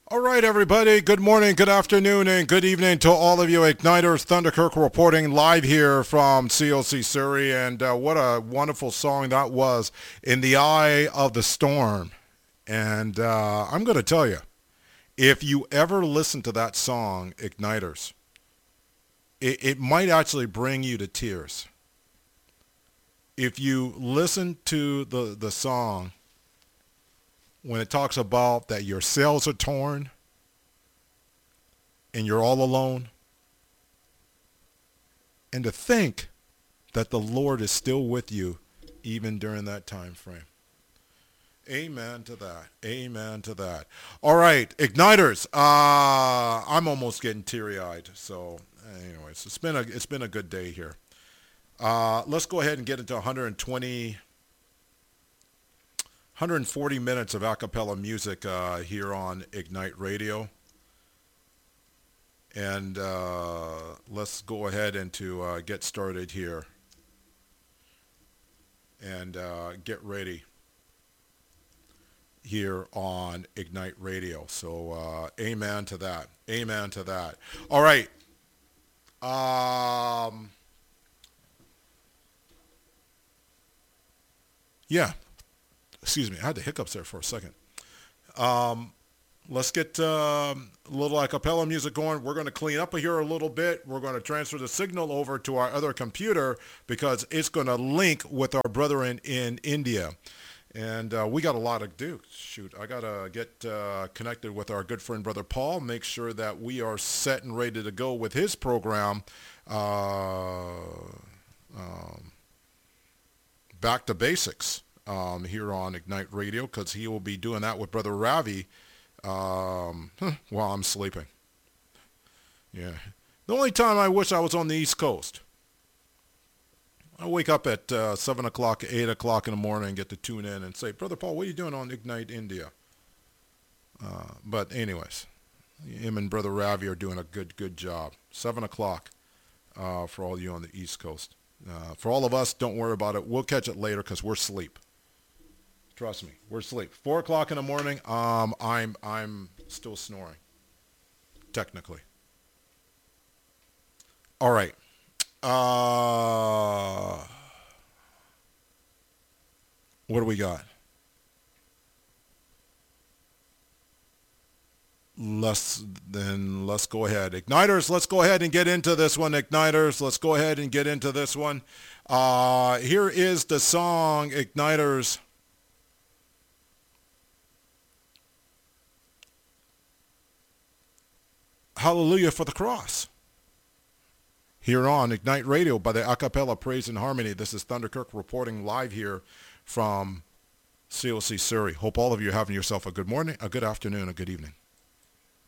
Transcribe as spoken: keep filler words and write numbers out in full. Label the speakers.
Speaker 1: All right, everybody. Good morning, good afternoon, and good evening to all of you Igniters. Thunderkirk reporting live here from C O C Surrey. And uh, what a wonderful song that was, In the Eye of the Storm. And uh, I'm going to tell you, if you ever listen to that song, Igniters, it, it might actually bring you to tears. If you listen to the, the song, when it talks about that your sails are torn and you're all alone, and to think that the Lord is still with you even during that time frame. Amen to that. Amen to that. All right, Igniters. Uh, I'm almost getting teary-eyed. So, anyways, it's been a it's been a good day here. Uh, let's go ahead and get into one hundred twenty. one hundred forty minutes of a cappella music uh, here on Ignite Radio. And uh, let's go ahead and to uh, get started here and uh, get ready here on Ignite Radio. So uh, amen to that. Amen to that. All right. Um, yeah. Excuse me, I had the hiccups there for a second. Um, let's get um, a little a cappella music going. We're going to clean up here a little bit. We're going to transfer the signal over to our other computer because it's going to link with our brethren in India. And uh, we got a lot to do. Shoot, I got to get uh, connected with our good friend, Brother Paul, make sure that we are set and ready to go with his program, uh, um, Back to Basics. Um, here on Ignite Radio, because he will be doing that with Brother Ravi um, while I'm sleeping. Yeah. The only time I wish I was on the East Coast. I wake up at uh, seven o'clock, eight o'clock in the morning and get to tune in and say, Brother Paul, what are you doing on Ignite India? Uh, but anyways, him and Brother Ravi are doing a good, good job. seven o'clock uh, for all you on the East Coast. Uh, for all of us, don't worry about it. We'll catch it later because we're asleep. Trust me, we're asleep. Four o'clock in the morning. Um, I'm I'm still snoring. Technically. All right. Uh, what do we got? Let's then let's go ahead, Igniters. Let's go ahead and get into this one, Igniters. Let's go ahead and get into this one. Uh, here is the song, Igniters. Hallelujah for the Cross. Here on Ignite Radio by the Acapella Praise and Harmony. This is Thunderkirk reporting live here from C O C Surrey. Hope all of you are having yourself a good morning, a good afternoon, a good evening.